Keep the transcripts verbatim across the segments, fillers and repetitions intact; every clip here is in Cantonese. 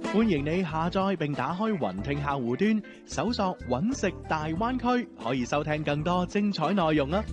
歡迎你下載並打開雲聽客戶端，搜索揾食大灣區，可以收聽更多精彩內容啊！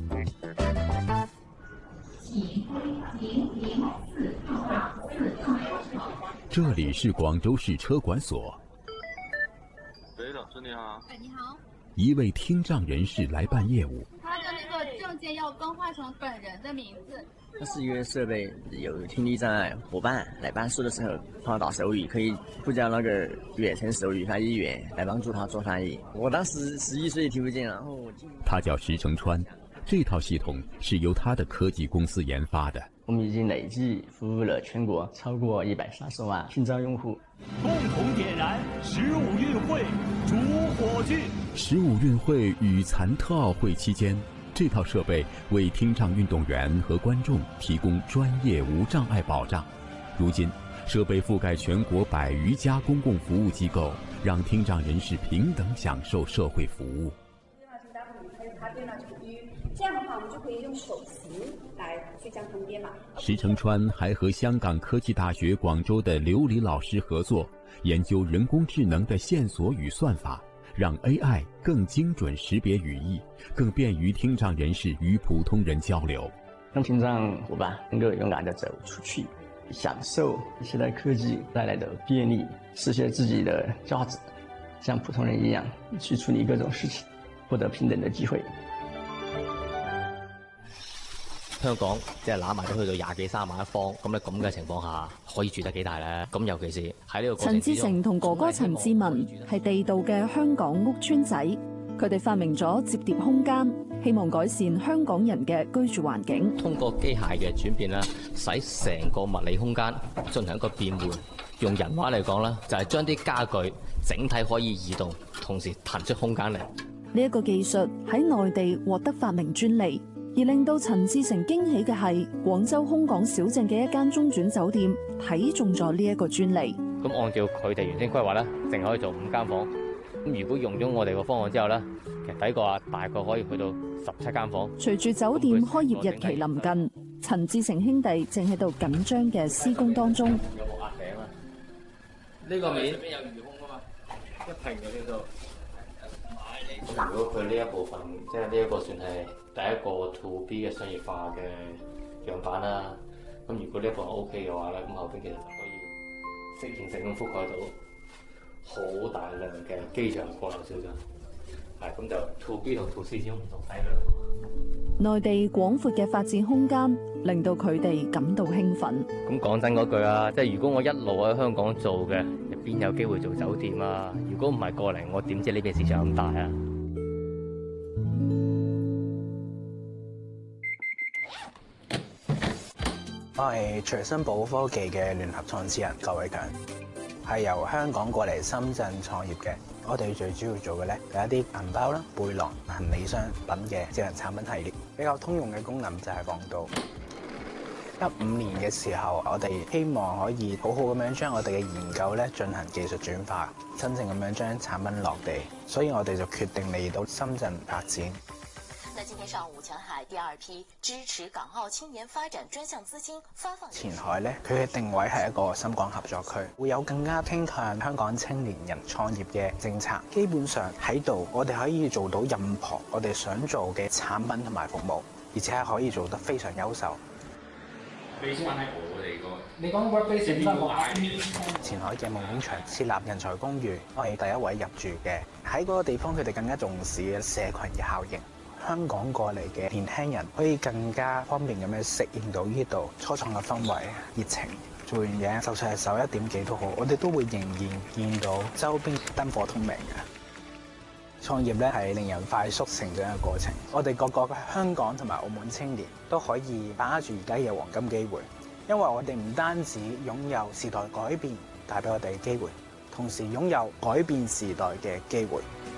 這裡是廣州市車管所。 喂，老師你好。 哎，你好。 一位聽障人士來辦業務。 他的那個證件要更換成本人的名字。 它是一個設備，有聽力障礙夥伴來辦事的時候，碰到手語可以呼叫那個遠程手語翻譯員來幫助他做翻譯。我當時十一歲聽不見，然後我進他叫石成川，這套系統是由他的科技公司研發的。 我們已經累計服務了全國超過一百三十萬聽障用戶。 共同點燃十五運會主火炬。 十五運會與殘特奧會期間，這套設備為聽障運動員和觀眾提供專業無障礙保障。如今，設備覆蓋全國百餘家公共服務機構，讓聽障人士平等享受社會服務。 這樣的話，我們就可以用手型來去這樣分辨嘛。 石成川還和香港科技大學廣州的劉禮老師合作，研究人工智能的線索與算法，讓 A I 更精準識別語義，更便於聽障人士與普通人交流。 讓聽障夥伴能夠勇敢地走出去，享受現代科技帶來的便利，實現自己的價值，像普通人一樣去處理各種事情，獲得平等的機會。 香港即係攬埋都去到廿幾三萬一方，咁咧咁嘅情況下，可以住得幾大咧？咁尤其是喺呢個過程之中， 陳志成同哥哥陳志文係地道嘅香港屋邨仔，佢哋發明咗摺疊空間，希望改善香港人嘅居住環境。 通過機械嘅轉變啦，使成個物理空間進行一個變換。用人話嚟講啦，就係將啲家具整體可以移動，同時騰出空間嚟。 呢一個技術喺內地獲得發明專利。而令到陳志成驚喜嘅係，廣州空港小鎮嘅一間中轉酒店睇中咗呢一個專利。 咁按照佢哋原先規劃咧，淨可以做五間房。咁如果用咗我哋個方案之後咧，其實抵過啊，大概可以去到十七間房。 隨住酒店開業日期臨近，陳志成兄弟正喺度緊張嘅施工當中。 有冇壓頂啊？呢個面邊有魚空啊嘛，一平就叫做。咁如果佢呢一部分，即係呢一個算係第一個 to B 嘅商業化嘅樣板啦。咁如果呢一部分 OK 嘅話咧，咁後邊其實就可以適應性咁覆蓋到好大量嘅機場過流小鎮。係咁就 to B 同 to C 始終唔同體量。 內地廣闊嘅發展空間令到佢哋感到興奮。 咁講真嗰句啊，即係如果我一路喺香港做嘅，邊有機會做酒店啊？如果唔係過嚟，我點知呢邊市場咁大啊？ 我係隨身保科技嘅聯合創始人郭偉強，係由香港過嚟深圳創業嘅。我哋最主要做嘅咧，係一啲銀包啦、背囊、行李箱等嘅智能產品系列。比較通用嘅功能就係防盜。一五年嘅時候，我哋希望可以好好咁樣將我哋嘅研究咧進行技術轉化，真正咁樣將產品落地。所以我哋就決定嚟到深圳發展。 那今天上午，前海第二批支持港澳青年發展專項資金發放。 前海咧，佢嘅定位係一個深港合作區，會有更加傾向香港青年人創業嘅政策。基本上喺度，我哋可以做到任何我哋想做嘅產品同埋服務，而且係可以做得非常優秀。 你先問係我哋個，你講 workplace 邊個嗌？ 前海嘅夢工場設立人才公寓，我係第一位入住嘅。喺嗰個地方，佢哋更加重視嘅社群嘅效應。香港過嚟嘅年輕人可以更加方便咁樣適應到呢度初創嘅氛圍、熱情。做完嘢，就算係十一點幾都好，我哋都會仍然見到周邊燈火通明嘅。創業咧係令人快速成長嘅過程。我哋各個嘅香港同埋澳門青年都可以把握住而家嘅黃金機會，因為我哋唔單止擁有時代改變帶俾我哋嘅機會，同時擁有改變時代嘅機會。